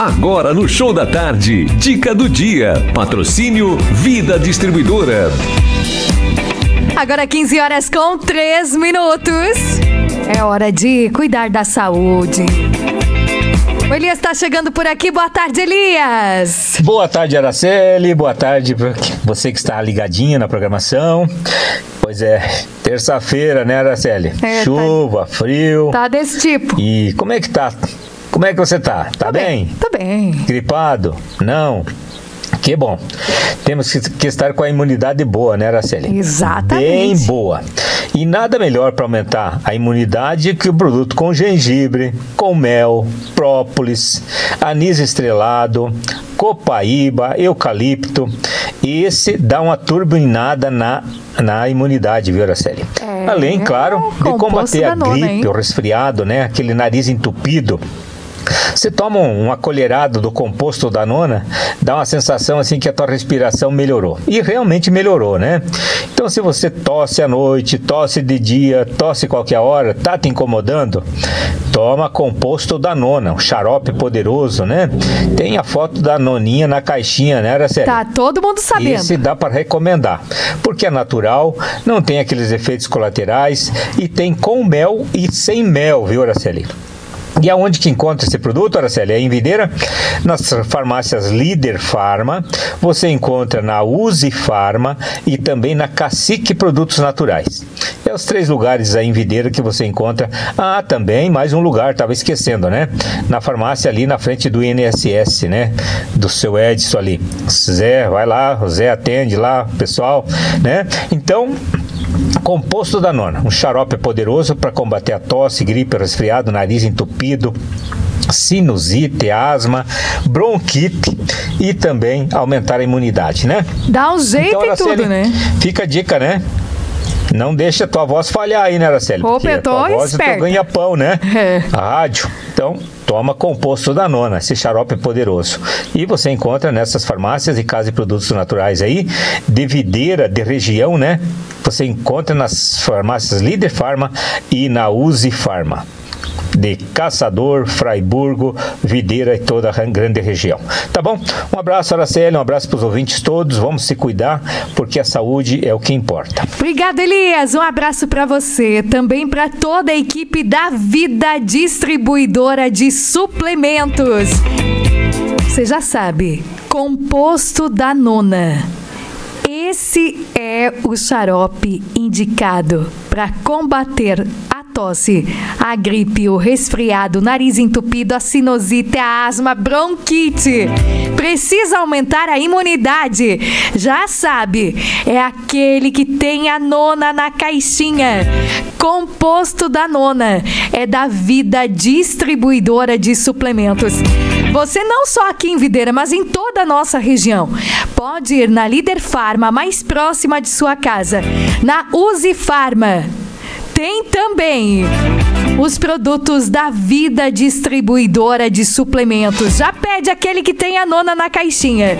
Agora no Show da Tarde, dica do dia. Patrocínio Vida Distribuidora. Agora 15h03. É hora de cuidar da saúde. O Elias está chegando por aqui. Boa tarde, Elias. Boa tarde, Araceli. Boa tarde para você que está ligadinha na programação. Pois é, terça-feira, né, Araceli? Chuva, frio. Tá desse tipo. E como é que tá? Como é que você tá? Tá bem? Tá bem. Gripado? Não. Que bom. Temos que estar com a imunidade boa, né, Araceli? Exatamente. Bem boa. E nada melhor para aumentar a imunidade que o produto com gengibre, com mel, própolis, anis estrelado, copaíba, eucalipto. Esse dá uma turbinada na imunidade, viu, Araceli? Além, claro, de combater a gripe, o resfriado, né? Aquele nariz entupido. Você toma uma colherada do composto Danona, dá uma sensação assim que a tua respiração melhorou. E realmente melhorou, né? Então, se você tosse à noite, tosse de dia, tosse qualquer hora, tá te incomodando, toma composto Danona, um xarope poderoso, né? Tem a foto da noninha na caixinha, né, Araceli? Tá todo mundo sabendo. Esse dá para recomendar, porque é natural, não tem aqueles efeitos colaterais e tem com mel e sem mel, viu, Araceli? E aonde que encontra esse produto, Araceli? É em Videira, nas farmácias Líder Farma, você encontra na Uzi Farma e também na Cacique Produtos Naturais. É os 3 lugares aí em Videira que você encontra. Ah, também mais um lugar, estava esquecendo, né? Na farmácia ali na frente do INSS, né? Do seu Edson ali. Zé, vai lá, o Zé atende lá, pessoal, né? Então, composto Danona, um xarope poderoso para combater a tosse, gripe, resfriado, nariz entupido, sinusite, asma, bronquite e também aumentar a imunidade, né? Dá um jeito então, Araceli, em tudo, né? Fica a dica, né? Não deixa a tua voz falhar aí, né, Araceli? Porque a tua voz é teu ganha-pão, né? A rádio. Então, toma composto Danona, esse xarope poderoso. E você encontra nessas farmácias e casas de produtos naturais aí, de Videira, de região, né? Você encontra nas farmácias Líder Farma e na Uzi Farma. De Caçador, Fraiburgo, Videira e toda a grande região. Tá bom? Um abraço, Araceli, um abraço para os ouvintes todos. Vamos se cuidar, porque a saúde é o que importa. Obrigada, Elias. Um abraço para você. Também para toda a equipe da Vida Distribuidora de Suplementos. Você já sabe, composto Danona. Esse é o xarope indicado para combater a tosse, a gripe, o resfriado, o nariz entupido, a sinusite, a asma, bronquite. Precisa aumentar a imunidade. Já sabe, é aquele que tem a nona na caixinha. Composto Danona é da Vida Distribuidora de Suplementos. Você não só aqui em Videira, mas em toda a nossa região. Pode ir na Líder Farma, mais próxima de sua casa. Na Uzi Farma. Tem também os produtos da Vida Distribuidora de Suplementos. Já pede aquele que tem a nona na caixinha.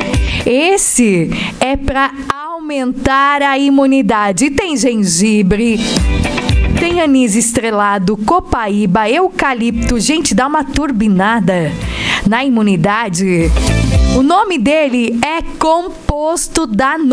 Esse é para aumentar a imunidade. Tem gengibre, tem anis estrelado, copaíba, eucalipto. Gente, dá uma turbinada na imunidade. O nome dele é composto Danona.